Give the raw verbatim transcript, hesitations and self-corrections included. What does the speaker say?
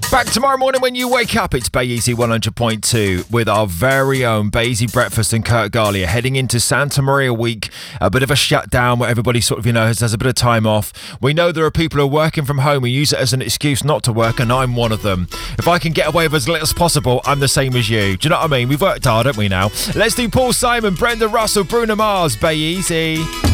Back tomorrow morning when you wake up. It's Bay Easy one hundred point two with our very own Basie Breakfast and Kurt Garlia heading into Santa Maria week. A bit of a shutdown where everybody sort of, you know, has, has a bit of time off. We know there are people who are working from home who use it as an excuse not to work, and I'm one of them. If I can get away with as little as possible, I'm the same as you. Do you know what I mean? We've worked hard, haven't we now? Let's do Paul Simon, Brenda Russell, Bruno Mars, Bay Easy.